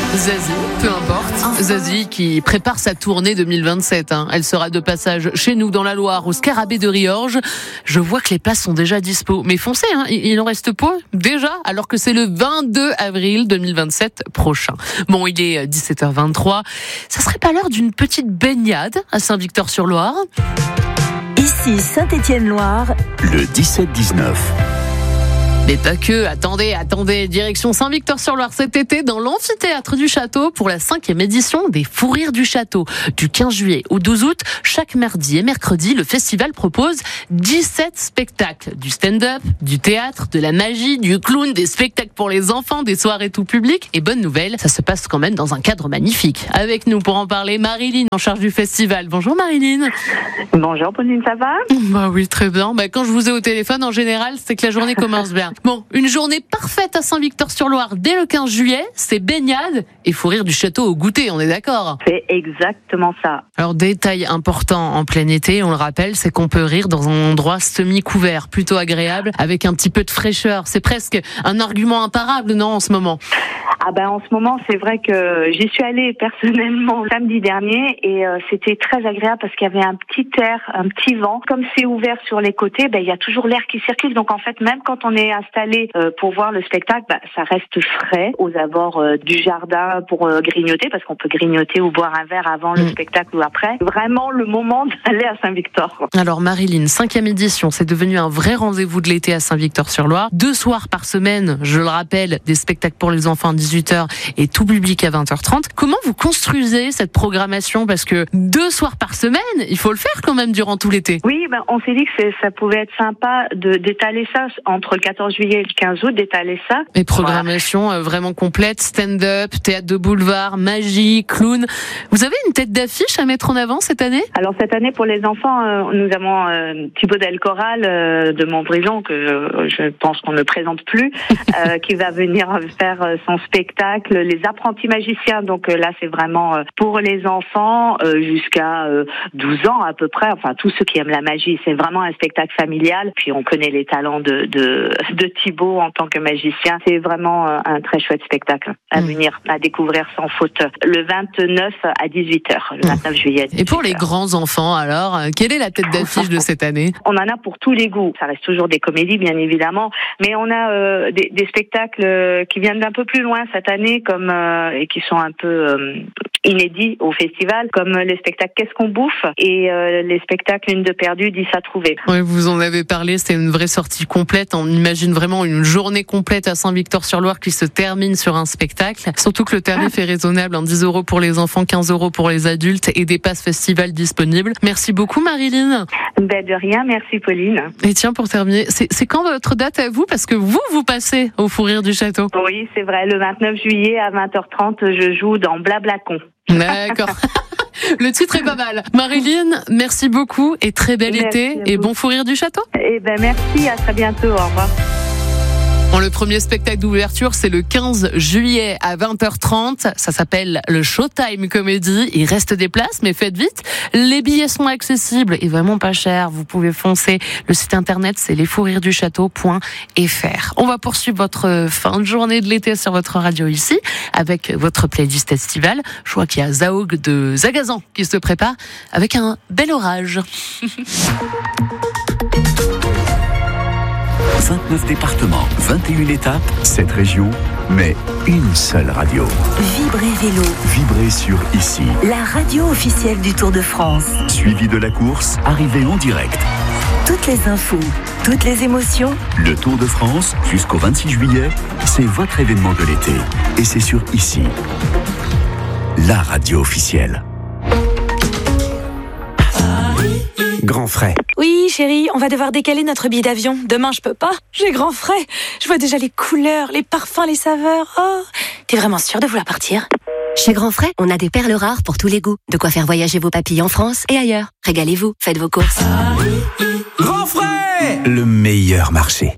Zazie, peu importe. Zazie qui prépare sa tournée 2027. Elle sera de passage chez nous dans la Loire, au Scarabée de Riorges. Je vois que les places sont déjà dispo. Mais foncez, il en reste pas déjà, alors que c'est le 22 avril 2027 prochain. Bon, il est 17h23. Ça serait pas l'heure d'une petite baignade à Saint-Victor-sur-Loire ? Ici Saint-Étienne-Loire, le 17-19. Mais pas que, attendez, direction Saint-Victor-sur-Loire cet été dans l'amphithéâtre du château pour la 5e édition des Fous Rires du Château. Du 15 juillet au 12 août, chaque mardi et mercredi, le festival propose 17 spectacles. Du stand-up, du théâtre, de la magie, du clown, des spectacles pour les enfants, des soirées tout public. Et bonne nouvelle, ça se passe quand même dans un cadre magnifique. Avec nous pour en parler, Marilyn en charge du festival. Bonjour Marilyn. Bonjour Pauline, ça va ? Bah oui, très bien. Quand je vous ai au téléphone, en général, c'est que la journée commence bien. Bon, une journée parfaite à Saint-Victor-sur-Loire dès le 15 juillet, c'est baignade et Fous Rires du Château au goûter, on est d'accord ? C'est exactement ça. Alors, détail important en plein été, on le rappelle, c'est qu'on peut rire dans un endroit semi-couvert, plutôt agréable, avec un petit peu de fraîcheur. C'est presque un argument imparable, non, en ce moment ? En ce moment, c'est vrai que j'y suis allée personnellement samedi dernier et c'était très agréable parce qu'il y avait un petit air, un petit vent. Comme c'est ouvert sur les côtés, il y a toujours l'air qui circule. Donc en fait, même quand on est installé pour voir le spectacle, ça reste frais aux abords du jardin pour grignoter, parce qu'on peut grignoter ou boire un verre avant le spectacle ou après. Vraiment le moment d'aller à Saint-Victor. Alors Marilyn, 5e édition, c'est devenu un vrai rendez-vous de l'été à Saint-Victor-sur-Loire. 2 soirs par semaine, je le rappelle, des spectacles pour les enfants à 18h et tout public à 20h30. Comment vous construisez cette programmation ? Parce que 2 soirs par semaine, il faut le faire quand même durant tout l'été. Oui, on s'est dit que ça pouvait être sympa d'étaler ça entre le 14 juillet et le 15 août, d'étaler ça. Et programmation vraiment complète, stand-up, théâtre de boulevard, magie, clown. Vous avez une tête d'affiche à mettre en avant cette année ? Alors cette année pour les enfants, nous avons Thibaut Delcoral de Montbrison, que je pense qu'on ne présente plus, qui va venir faire son spectacle, Les Apprentis Magiciens. Donc là c'est vraiment pour les enfants jusqu'à 12 ans à peu près, enfin tous ceux qui aiment la magie. C'est vraiment un spectacle familial. Puis on connaît les talents de Thibaut en tant que magicien. C'est vraiment un très chouette spectacle à venir, à découvrir sans faute le 29 à 18h, le 29 juillet à 18h. Et pour les grands enfants alors, quelle est la tête d'affiche de cette année ? On en a pour tous les goûts. Ça reste toujours des comédies bien évidemment, mais on a des spectacles qui viennent d'un peu plus loin cette année, comme et qui sont un peu inédits au festival, comme les spectacles Qu'est-ce qu'on bouffe et les spectacles Une de perdue, 10 à trouver. Oui, vous en avez parlé, c'est une vraie sortie complète. On imagine vraiment une journée complète à Saint-Victor-sur-Loire qui se termine sur un spectacle. Surtout que le tarif est raisonnable, 10 € pour les enfants, 15 € pour les adultes et des passes festival disponibles. Merci beaucoup Marilyn. De rien, merci Pauline. Et tiens, pour terminer, c'est quand votre date à vous ? Parce que vous passez au Fous Rires du Château. Oui, c'est vrai, le 29 juillet à 20h30, je joue dans Blablacon. D'accord. Le titre est pas mal. Marilyn, merci beaucoup et très bel été et bon Fous Rires du Château. Merci, à très bientôt, au revoir. Le premier spectacle d'ouverture, c'est le 15 juillet à 20h30. Ça s'appelle le Showtime Comedy. Il reste des places, mais faites vite. Les billets sont accessibles et vraiment pas chers. Vous pouvez foncer. Le site internet, c'est lesfoursriresduchâteau.fr. On va poursuivre votre fin de journée de l'été sur votre radio ici, avec votre playlist estivale. Je vois qu'il y a Zaoug de Zagazan qui se prépare avec un bel orage. 29 départements, 21 étapes, 7 régions, mais une seule radio. Vibrez Vélo. Vibrez sur Ici. La radio officielle du Tour de France. Suivi de la course, arrivée en direct. Toutes les infos, toutes les émotions. Le Tour de France, jusqu'au 26 juillet, c'est votre événement de l'été. Et c'est sur Ici. La radio officielle. Grand frais. Oui, chérie, on va devoir décaler notre billet d'avion. Demain, je peux pas. J'ai grand frais. Je vois déjà les couleurs, les parfums, les saveurs. Oh, t'es vraiment sûre de vouloir partir ? Chez Grand Frais, on a des perles rares pour tous les goûts. De quoi faire voyager vos papilles en France et ailleurs. Régalez-vous, faites vos courses. Grand frais, le meilleur marché.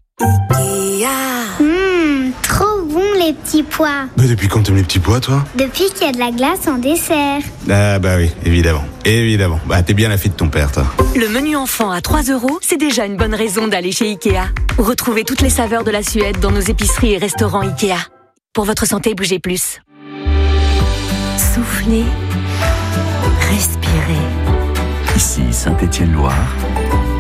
Trop bon les petits pois. Mais depuis quand t'aimes les petits pois, toi ? Depuis qu'il y a de la glace en dessert. Ah bah oui, évidemment. Bah t'es bien la fille de ton père, toi. Le menu enfant à 3 €, c'est déjà une bonne raison d'aller chez Ikea. Retrouvez toutes les saveurs de la Suède dans nos épiceries et restaurants Ikea. Pour votre santé, bougez plus. Soufflez, respirez. Ici Saint-Étienne-Loire,